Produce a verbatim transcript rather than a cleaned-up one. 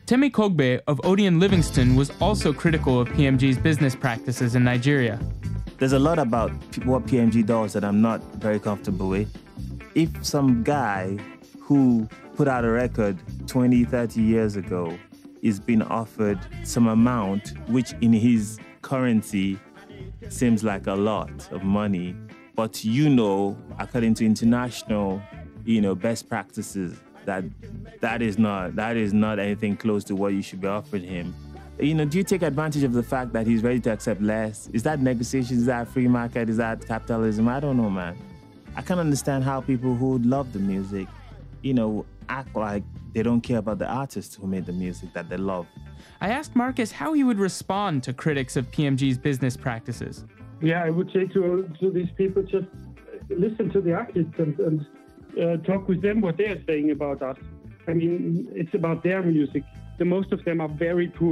Temi Kogbe of Odeon Livingston was also critical of P M G's business practices in Nigeria. There's a lot about what P M G does that I'm not very comfortable with. If some guy who put out a record twenty, thirty years ago is being offered some amount, which in his currency seems like a lot of money, but you know, according to international, you know, best practices, that that is not that is not anything close to what you should be offering him. You know, do you take advantage of the fact that he's ready to accept less? Is that negotiation? Is that free market? Is that capitalism? I don't know, man. I can't understand how people who love the music, you know, act like they don't care about the artists who made the music that they love. I asked Marcus how he would respond to critics of P M G's business practices. Yeah, I would say to, to these people, just listen to the artists and, and uh, talk with them what they are saying about us. I mean, it's about their music. The most of them are very poor.